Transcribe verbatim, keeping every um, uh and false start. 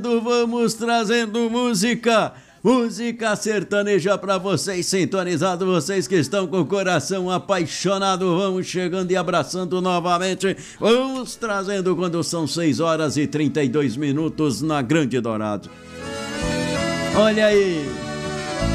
Vamos trazendo música, música sertaneja pra vocês, sintonizado, vocês que estão com o coração apaixonado, vamos chegando e abraçando novamente, vamos trazendo quando são seis horas e trinta e dois minutos na Grande Dourado. Olha aí,